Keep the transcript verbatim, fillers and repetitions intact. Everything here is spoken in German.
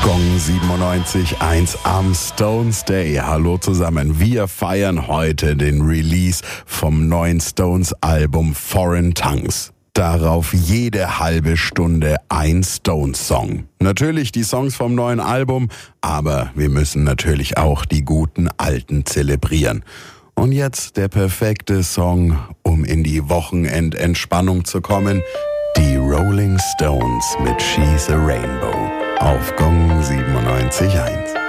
Gong siebenundneunzig Komma eins am Stones Day. Hallo zusammen. Wir feiern heute den Release vom neuen Stones-Album Foreign Tongues. Darauf jede halbe Stunde ein Stones-Song. Natürlich die Songs vom neuen Album, aber wir müssen natürlich auch die guten alten zelebrieren. Und jetzt der perfekte Song, um in die Wochenendentspannung zu kommen. Die Rolling Stones mit She's a Rainbow. Auf Gong siebenundneunzig Komma eins.